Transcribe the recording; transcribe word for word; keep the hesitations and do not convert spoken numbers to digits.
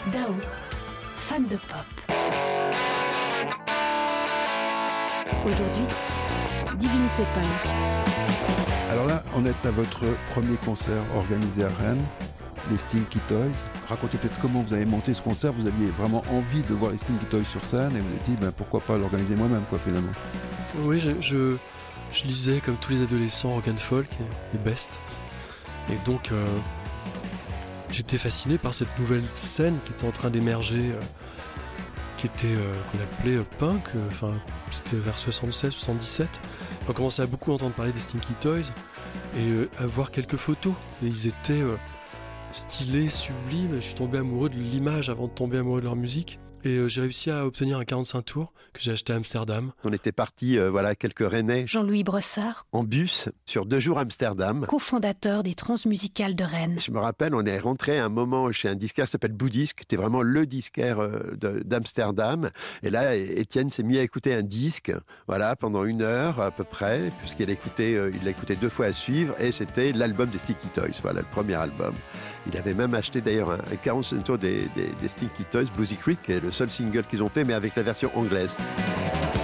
Dao, fan de pop. Aujourd'hui, Divinité Punk. Alors là, on est à votre premier concert organisé à Rennes, les Stinky Toys. Racontez peut-être comment vous avez monté ce concert. Vous aviez vraiment envie de voir les Stinky Toys sur scène et vous avez dit ben, pourquoi pas l'organiser moi-même quoi finalement. Oui, je, je, je lisais comme tous les adolescents rock and folk et, et best. Et donc euh, j'étais fasciné par cette nouvelle scène qui était en train d'émerger, euh, qui était euh, qu'on appelait euh, punk. Enfin, euh, c'était vers soixante-seize soixante-dix-sept. On commençait à beaucoup entendre parler des Stinky Toys et euh, à voir quelques photos. Et ils étaient euh, stylés, sublimes. Je suis tombé amoureux de l'image avant de tomber amoureux de leur musique. Et euh, j'ai réussi à obtenir un quarante-cinq tours que j'ai acheté à Amsterdam. On était partis, euh, voilà, quelques Rennais. Jean-Louis Brossard, en bus sur deux jours à Amsterdam. cofondateur des Transmusicales de Rennes. Je me rappelle, on est rentré à un moment chez un disquaire qui s'appelle Boudisque, qui était vraiment le disquaire euh, de, d'Amsterdam. Et là, Étienne s'est mis à écouter un disque, voilà, pendant une heure à peu près, puisqu'il a écouté, euh, il l'a écouté deux fois à suivre, et c'était l'album des Stinky Toys, voilà, le premier album. Il avait même acheté d'ailleurs un, un quarante-cinq tours des, des, des Stinky Toys, Boozy Creek, qui est le seul single qu'ils ont fait, mais avec la version anglaise.